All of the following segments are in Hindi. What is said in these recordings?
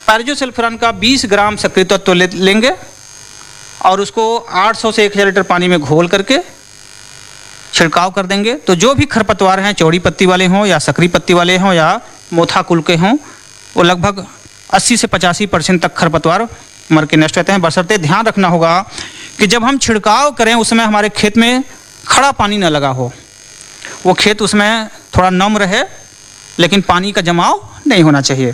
पायरेजोसल्फ्यूरान का 20 ग्राम सक्रिय तत्व लेंगे और उसको 800 से 1000 लीटर पानी में घोल करके छिड़काव कर देंगे। तो जो भी खरपतवार हैं, चौड़ी पत्ती वाले हों या सकरी पत्ती वाले हों या मोथा कुल के हों, वो लगभग 80 से 85% तक खरपतवार मर के नष्ट रहते हैं। बशर्ते ध्यान रखना होगा कि जब हम छिड़काव करें उस समय हमारे खेत में खड़ा पानी न लगा हो, वो खेत उसमें थोड़ा नम रहे, लेकिन पानी का जमाव नहीं होना चाहिए।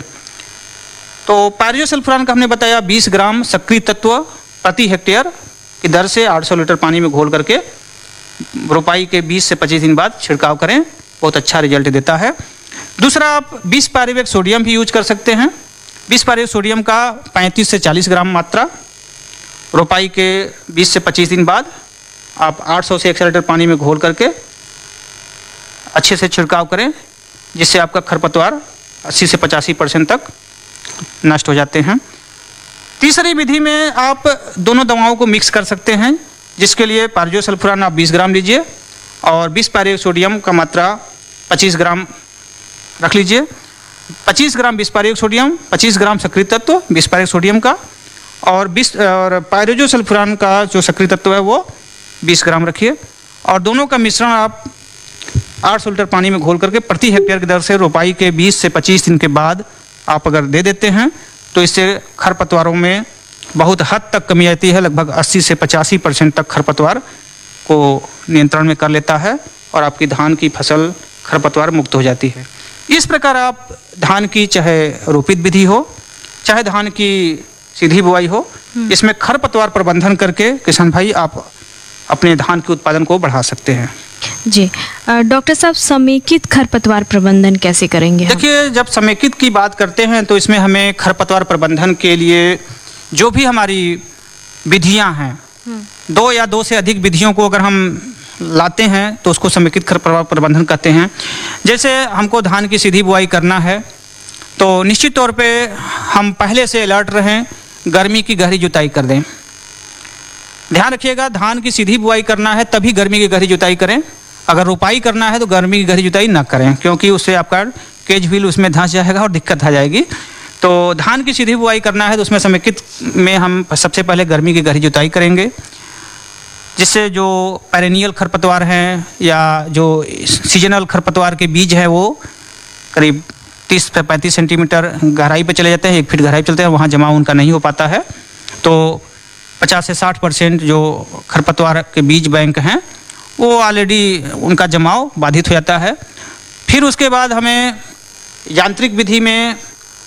तो पायरेजोसल्फ्यूरान का हमने बताया 20 ग्राम सक्रिय तत्व प्रति हेक्टेयर की दर से 800 लीटर पानी में घोल करके रोपाई के 20 से 25 दिन बाद छिड़काव करें, बहुत अच्छा रिजल्ट देता है। दूसरा, आप 20 पायरेवेट सोडियम भी यूज कर सकते हैं। 20 पायरेवेट सोडियम का 35 से 40 ग्राम मात्रा रोपाई के 20 से 25 दिन बाद आप 800 से 1000 लीटर पानी में घोल करके अच्छे से छिड़काव करें, जिससे आपका खरपतवार 80 से 85% तक नष्ट हो जाते हैं। तीसरी विधि में आप दोनों दवाओं को मिक्स कर सकते हैं, जिसके लिए पायरेजोसल्फ्यूरान आप 20 ग्राम लीजिए और 20 पायरेवेट सोडियम का मात्रा 25 ग्राम रख लीजिए। 25 ग्राम 20 पायरेवेट सोडियम, 25 ग्राम सक्रिय तत्व 20 पायरेवेट सोडियम का और पायरेजोसल्फ्यूरान का जो सक्रिय तत्व है वो 20 ग्राम रखिए और दोनों का मिश्रण आप 800 लीटर पानी में घोल करके प्रति हेक्टेयर की दर से रोपाई के 20 से 25 दिन के बाद आप अगर दे देते हैं तो इससे खरपतवारों में बहुत हद तक कमी आती है। लगभग 80 से 85% तक खरपतवार को नियंत्रण में कर लेता है और आपकी धान की फसल खरपतवार मुक्त हो जाती है। इस प्रकार आप धान की चाहे रोपित विधि हो चाहे धान की सीधी बुआई हो, इसमें खरपतवार प्रबंधन करके किसान भाई आप अपने धान के उत्पादन को बढ़ा सकते हैं। जी डॉक्टर साहब, समेकित खरपतवार प्रबंधन कैसे करेंगे? देखिए, जब समेकित की बात करते हैं तो इसमें हमें खरपतवार प्रबंधन के लिए जो भी हमारी विधियां हैं, 2 या 2 से अधिक विधियों को अगर हम लाते हैं तो उसको समेकित खरपतवार प्रबंधन कहते हैं। जैसे हमको धान की सीधी बुआई करना है तो निश्चित तौर पे हम पहले से अलर्ट रहें, गर्मी की गहरी जुताई कर दें। ध्यान रखिएगा, धान की सीधी बुआई करना है तभी गर्मी की गहरी जुताई करें। अगर रोपाई करना है तो गर्मी की गहरी जुताई ना करें, क्योंकि उससे आपका केज व्हील उसमें धंस जाएगा और दिक्कत आ जाएगी। तो धान की सीधी बुआई करना है तो उसमें समेकित में हम सबसे पहले गर्मी की गहरी जुताई करेंगे, जिससे जो पेरेनियल खरपतवार हैं या जो सीजनल खरपतवार के बीज हैं वो करीब 30 से 35 सेंटीमीटर गहराई पे चले जाते हैं, 1 फीट गहराई पे चलते हैं, वहाँ जमाव उनका नहीं हो पाता है। तो 50 से 60% जो खरपतवार के बीज बैंक हैं वो ऑलरेडी उनका जमाव बाधित हो जाता है। फिर उसके बाद हमें यांत्रिक विधि में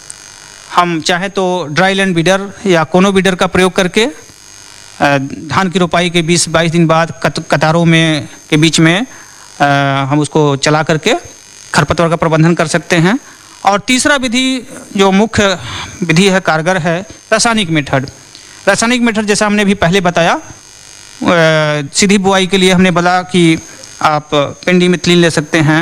हम चाहें तो ड्राई लैंड बीडर या कोनो बीडर का प्रयोग करके धान की रोपाई के 20-22 दिन बाद कतारों में के बीच में हम उसको चला करके खरपतवार का प्रबंधन कर सकते हैं। और तीसरा विधि जो मुख्य विधि है, कारगर है, रासायनिक मेथड। रासायनिक मेथड जैसा हमने भी पहले बताया, सीधी बुआई के लिए हमने बोला कि आप पेंडिमिथिलिन ले सकते हैं,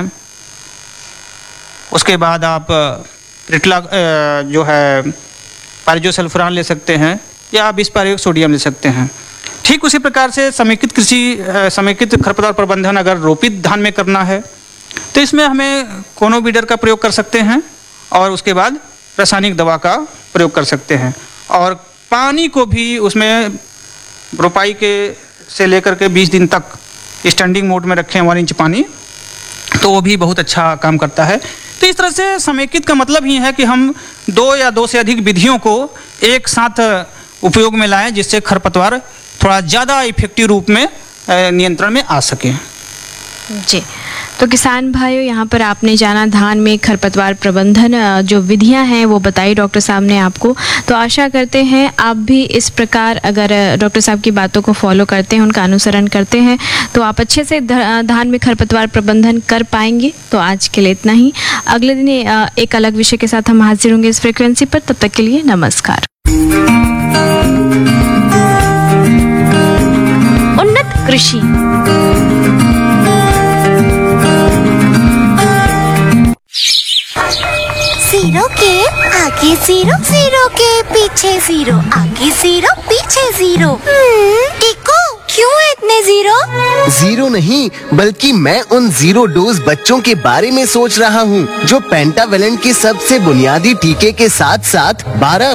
उसके बाद आप रिटला जो है पायरेजोसल्फ्यूरान ले सकते हैं या 20 पायरेवेट सोडियम ले सकते हैं। ठीक उसी प्रकार से समेकित खरपतवार प्रबंधन अगर रोपित धान में करना है तो इसमें हमें कोनो बीडर का प्रयोग कर सकते हैं और उसके बाद रासायनिक दवा का प्रयोग कर सकते हैं। और पानी को भी उसमें रोपाई के से लेकर के 20 दिन तक स्टैंडिंग मोड में रखें 1 इंच पानी, तो वो भी बहुत अच्छा काम करता है। तो इस तरह से समेकित का मतलब ही है कि हम 2 या 2 से अधिक विधियों को एक साथ उपयोग में लाएं, जिससे खरपतवार थोड़ा ज़्यादा इफेक्टिव रूप में नियंत्रण में आ सके। जी, तो किसान भाइयों, यहाँ पर आपने जाना धान में खरपतवार प्रबंधन जो विधियां हैं वो बताई डॉक्टर साहब ने आपको। तो आशा करते हैं आप भी इस प्रकार अगर डॉक्टर साहब की बातों को फॉलो करते हैं, उनका अनुसरण करते हैं, तो आप अच्छे से धान में खरपतवार प्रबंधन कर पाएंगे। तो आज के लिए इतना ही। अगले दिन एक अलग विषय के साथ हम हाजिर होंगे इस फ्रिक्वेंसी पर। तब तक के लिए नमस्कार। उन्नत कृषि जीरो के आगे जीरो, जीरो के पीछे जीरो, आगे जीरो पीछे जीरो। टीको, क्यों इतने जीरो? जीरो नहीं, बल्कि मैं उन 0 डोज बच्चों के बारे में सोच रहा हूँ जो पेंटावेलेंट के सबसे बुनियादी टीके के साथ साथ 12